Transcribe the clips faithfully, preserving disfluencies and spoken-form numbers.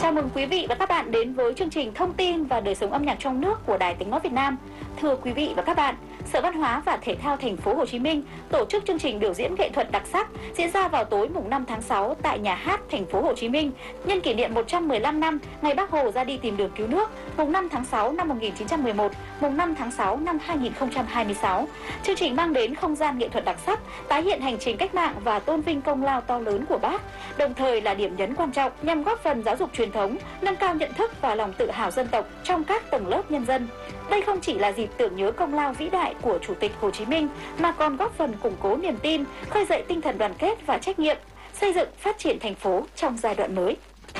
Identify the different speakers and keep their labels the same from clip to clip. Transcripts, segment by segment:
Speaker 1: Chào mừng quý vị và các bạn đến với chương trình Thông tin và đời sống âm nhạc trong nước của Đài Tiếng nói Việt Nam. Thưa quý vị và các bạn, Sở Văn hóa và Thể thao Thành phố Hồ Chí Minh tổ chức chương trình biểu diễn nghệ thuật đặc sắc diễn ra vào tối mùng năm tháng sáu tại Nhà hát Thành phố Hồ Chí Minh nhân kỷ niệm một trăm mười lăm năm ngày Bác Hồ ra đi tìm đường cứu nước, mùng năm tháng sáu năm một nghìn chín trăm mười một, mùng năm tháng sáu năm hai nghìn không trăm hai mươi sáu. Chương trình mang đến không gian nghệ thuật đặc sắc, tái hiện hành trình cách mạng và tôn vinh công lao to lớn của Bác, đồng thời là điểm nhấn quan trọng nhằm góp phần giáo dục truyền thống, nâng cao nhận thức và lòng tự hào dân tộc trong các tầng lớp nhân dân. Đây không chỉ là dịp tưởng nhớ công lao vĩ đại của Chủ tịch Hồ Chí Minh mà còn góp phần củng cố niềm tin, khơi dậy tinh thần đoàn kết và trách nhiệm, xây dựng phát triển thành phố trong giai đoạn mới.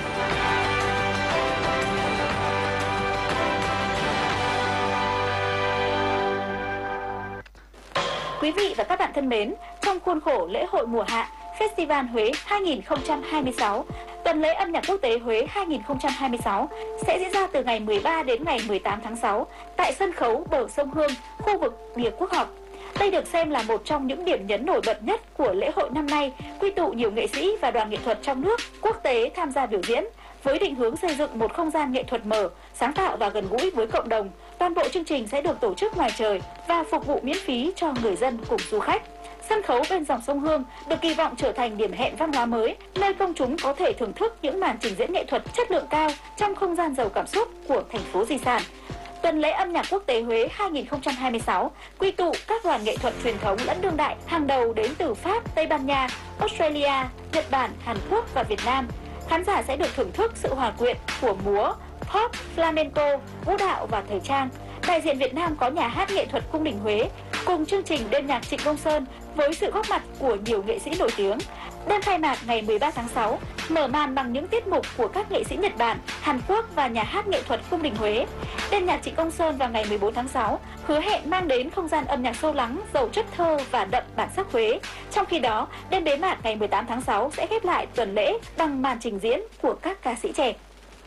Speaker 1: Quý vị và các bạn thân mến, trong khuôn khổ lễ hội mùa hạ Festival Huế hai nghìn không trăm hai mươi sáu, tuần lễ âm nhạc quốc tế Huế hai nghìn không trăm hai mươi sáu sẽ diễn ra từ ngày mười ba đến ngày mười tám tháng sáu tại sân khấu bờ sông Hương, khu vực Bia Quốc học. Đây được xem là một trong những điểm nhấn nổi bật nhất của lễ hội năm nay, quy tụ nhiều nghệ sĩ và đoàn nghệ thuật trong nước, quốc tế tham gia biểu diễn. Với định hướng xây dựng một không gian nghệ thuật mở, sáng tạo và gần gũi với cộng đồng, toàn bộ chương trình sẽ được tổ chức ngoài trời và phục vụ miễn phí cho người dân cùng du khách. Sân khấu bên dòng sông Hương được kỳ vọng trở thành điểm hẹn văn hóa mới, nơi công chúng có thể thưởng thức những màn trình diễn nghệ thuật chất lượng cao trong không gian giàu cảm xúc của thành phố di sản. Tuần lễ âm nhạc quốc tế Huế hai nghìn không trăm hai mươi sáu quy tụ các đoàn nghệ thuật truyền thống lẫn đương đại hàng đầu đến từ Pháp, Tây Ban Nha, Australia, Nhật Bản, Hàn Quốc và Việt Nam. Khán giả sẽ được thưởng thức sự hòa quyện của múa, pop, flamenco, vũ đạo và thời trang. Đại diện Việt Nam có nhà hát nghệ thuật Cung đình Huế cùng chương trình đêm nhạc Trịnh Công Sơn với sự góp mặt của nhiều nghệ sĩ nổi tiếng. Đêm khai mạc ngày mười ba tháng sáu mở màn bằng những tiết mục của các nghệ sĩ Nhật Bản, Hàn Quốc và nhà hát nghệ thuật Cung đình Huế. Đêm nhạc Trịnh Công Sơn vào ngày mười bốn tháng sáu hứa hẹn mang đến không gian âm nhạc sâu lắng, giàu chất thơ và đậm bản sắc Huế. Trong khi đó, đêm bế mạc ngày mười tám tháng sáu sẽ khép lại tuần lễ bằng màn trình diễn của các ca sĩ trẻ.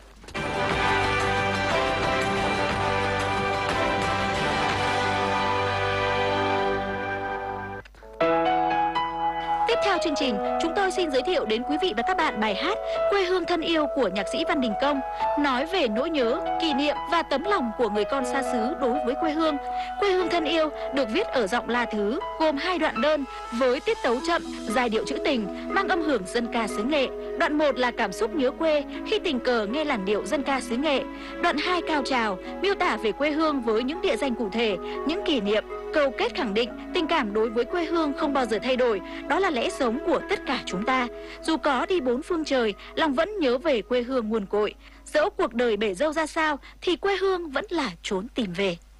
Speaker 1: Tiếp theo chương trình, chúng tôi xin giới thiệu đến quý vị và các bạn bài hát Quê hương thân yêu của nhạc sĩ Văn Đình Công, nói về nỗi nhớ, kỷ niệm và tấm lòng của người con xa xứ đối với quê hương. Quê hương thân yêu được viết ở giọng La Thứ, gồm hai đoạn đơn với tiết tấu chậm, giai điệu trữ tình, mang âm hưởng dân ca xứ Nghệ. Đoạn một là cảm xúc nhớ quê khi tình cờ nghe làn điệu dân ca xứ Nghệ. Đoạn hai cao trào, miêu tả về quê hương với những địa danh cụ thể, những kỷ niệm, câu kết khẳng định tình cảm đối với quê hương không bao giờ thay đổi, đó là lẽ sống của tất cả chúng ta. Dù có đi bốn phương trời, lòng vẫn nhớ về quê hương nguồn cội. Dẫu cuộc đời bể dâu ra sao thì quê hương vẫn là chốn tìm về.